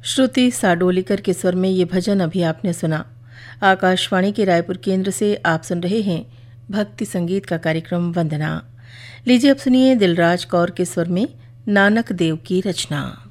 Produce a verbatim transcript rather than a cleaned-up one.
श्रुति साडोलीकर के स्वर में ये भजन अभी आपने सुना। आकाशवाणी के रायपुर केंद्र से आप सुन रहे हैं भक्ति संगीत का कार्यक्रम वंदना। लीजिए अब सुनिए दिलराज कौर के स्वर में नानक देव की रचना।